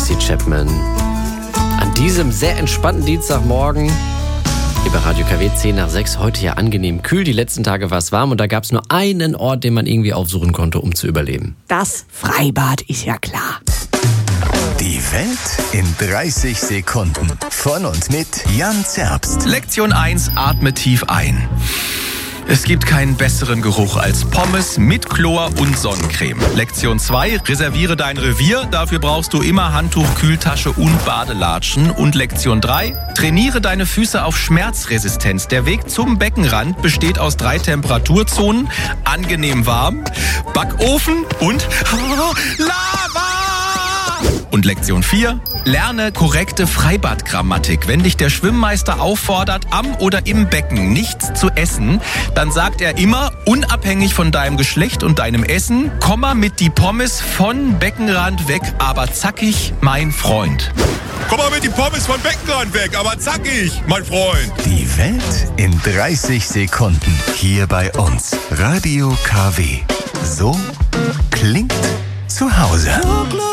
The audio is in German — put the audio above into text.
Tracy Chapman. An diesem sehr entspannten Dienstagmorgen hier bei Radio KW 10 nach 6. Heute ja angenehm kühl. Die letzten Tage war es warm und da gab es nur einen Ort, den man irgendwie aufsuchen konnte, um zu überleben. Das Freibad ist ja klar. Die Welt in 30 Sekunden. Von und mit Jan Zerbst. Lektion 1, atme tief ein. Es gibt keinen besseren Geruch als Pommes mit Chlor und Sonnencreme. Lektion 2, reserviere dein Revier. Dafür brauchst du immer Handtuch, Kühltasche und Badelatschen. Und Lektion 3, trainiere deine Füße auf Schmerzresistenz. Der Weg zum Beckenrand besteht aus 3 Temperaturzonen. Angenehm warm, Backofen und Lava! Und Lektion 4, lerne korrekte Freibadgrammatik. Wenn dich der Schwimmmeister auffordert, am oder im Becken nichts zu essen, dann sagt er immer, unabhängig von deinem Geschlecht und deinem Essen, Komma mit die Pommes von Beckenrand weg, aber zackig, mein Freund. Komm mal mit die Pommes von Beckenrand weg, aber zackig, mein Freund. Die Welt in 30 Sekunden. Hier bei uns. Radio KW. So klingt zu Hause.